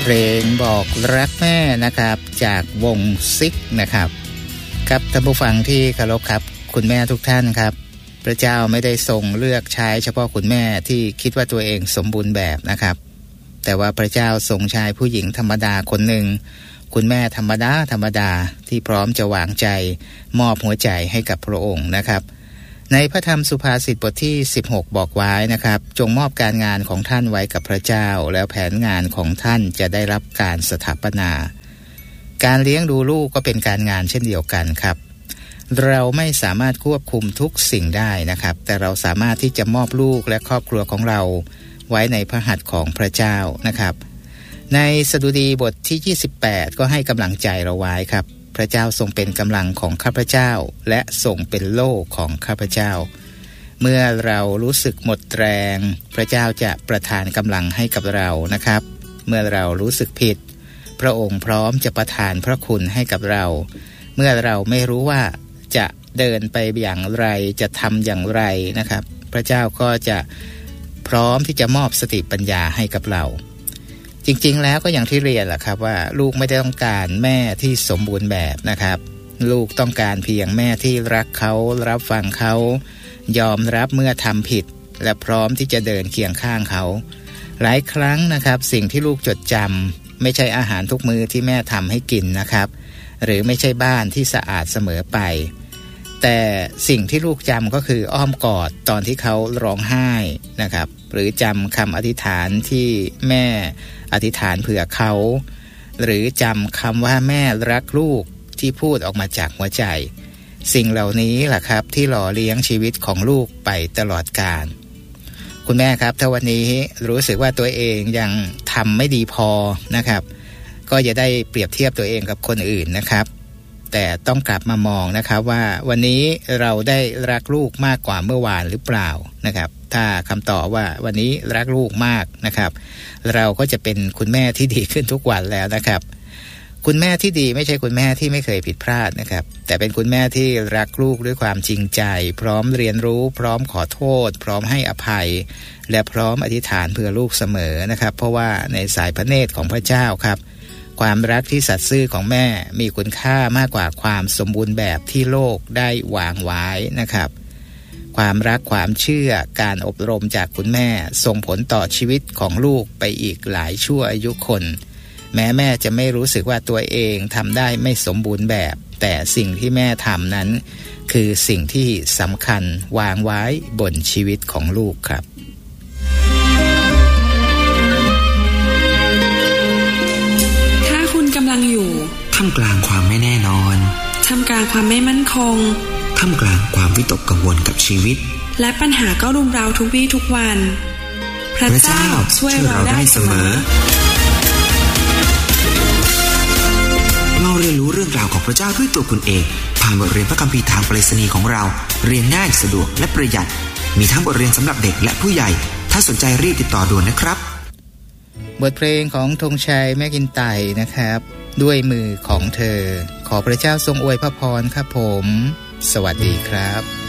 เพลงบอกรักแม่นะครับจากวงซิกนะครับครับท่านผู้ฟังที่เคารพครับคุณแม่ทุกท่านครับพระเจ้าไม่ได้ทรงเลือกใช้เฉพาะคุณแม่ที่คิดว่าตัวเองสมบูรณ์แบบนะครับแต่ว่าพระเจ้าทรงใช้ผู้หญิงธรรมดาคนหนึ่งคุณแม่ธรรมดาที่พร้อมจะวางใจมอบหัวใจให้กับพระองค์นะครับในพระธรรมสุภาษิตบทที่16บอกไว้นะครับจงมอบการงานของท่านไว้กับพระเจ้าแล้วแผนงานของท่านจะได้รับการสถาปนาการเลี้ยงดูลูกก็เป็นการงานเช่นเดียวกันครับเราไม่สามารถควบคุมทุกสิ่งได้นะครับแต่เราสามารถที่จะมอบลูกและครอบครัวของเราไว้ในพระหัตถ์ของพระเจ้านะครับในสดุดีบทที่28ก็ให้กำลังใจเราไว้ครับพระเจ้าทรงเป็นกำลังของข้าพเจ้าและทรงเป็นโล่ของข้าพเจ้าเมื่อเรารู้สึกหมดแรงพระเจ้าจะประทานกำลังให้กับเรานะครับเมื่อเรารู้สึกผิดพระองค์พร้อมจะประทานพระคุณให้กับเราเมื่อเราไม่รู้ว่าจะเดินไปอย่างไรจะทำอย่างไรนะครับพระเจ้าก็จะพร้อมที่จะมอบสติปัญญาให้กับเราจริงๆแล้วก็อย่างที่เรียนแหละครับว่าลูกไม่ได้ต้องการแม่ที่สมบูรณ์แบบนะครับลูกต้องการเพียงแม่ที่รักเขารับฟังเขายอมรับเมื่อทำผิดและพร้อมที่จะเดินเคียงข้างเขาหลายครั้งนะครับสิ่งที่ลูกจดจำไม่ใช่อาหารทุกมื้อที่แม่ทำให้กินนะครับหรือไม่ใช่บ้านที่สะอาดเสมอไปแต่สิ่งที่ลูกจำก็คืออ้อมกอดตอนที่เขาร้องไห้นะครับหรือจำคำอธิษฐานที่แม่อธิษฐานเผื่อเขาหรือจำคำว่าแม่รักลูกที่พูดออกมาจากหัวใจสิ่งเหล่านี้แหละครับที่หล่อเลี้ยงชีวิตของลูกไปตลอดกาลคุณแม่ครับถ้าวันนี้รู้สึกว่าตัวเองยังทำไม่ดีพอนะครับก็อย่าได้เปรียบเทียบตัวเองกับคนอื่นนะครับแต่ต้องกลับมามองนะครับว่าวันนี้เราได้รักลูกมากกว่าเมื่อวานหรือเปล่านะครับถ้าคำตอบว่าวันนี้รักลูกมากนะครับเราก็จะเป็นคุณแม่ที่ดีขึ้นทุกวันแล้วนะครับคุณแม่ที่ดีไม่ใช่คุณแม่ที่ไม่เคยผิดพลาดนะครับแต่เป็นคุณแม่ที่รักลูกด้วยความจริงใจพร้อมเรียนรู้พร้อมขอโทษพร้อมให้อภัยและพร้อมอธิษฐานเพื่อลูกเสมอนะครับเพราะว่าในสายพระเนตรของพระเจ้าครับความรักที่สัตย์ซื่อของแม่มีคุณค่ามากกว่าความสมบูรณ์แบบที่โลกได้วางไว้นะครับความรักความเชื่อการอบรมจากคุณแม่ส่งผลต่อชีวิตของลูกไปอีกหลายชั่วอายุคนแม่จะไม่รู้สึกว่าตัวเองทำได้ไม่สมบูรณ์แบบแต่สิ่งที่แม่ทำนั้นคือสิ่งที่สำคัญวางไว้บนชีวิตของลูกครับถ้าคุณกำลังอยู่ท่ามกลางความไม่แน่นอนท่ามกลางความไม่มั่นคงท่ามกลางความวิตกกังวลกับชีวิตและปัญหาก็รุมเร้าทุกวี่ทุกวันพระเจ้าช่วยเราได้เสมอเราเรียนรู้เรื่องราวของพระเจ้าด้วยตัวคุณเองผ่านบทเรียนพระคัมภีร์ทางไปรษณีย์ของเราเรียนง่ายสะดวกและประหยัดมีทั้งบทเรียนสำหรับเด็กและผู้ใหญ่ถ้าสนใจรีบติดต่อด่วนนะครับบทเพลงของธงชัยแม่กินไตนะครับด้วยมือของเธอขอพระเจ้าทรงอวยพระพรครับผมสวัสดีครับ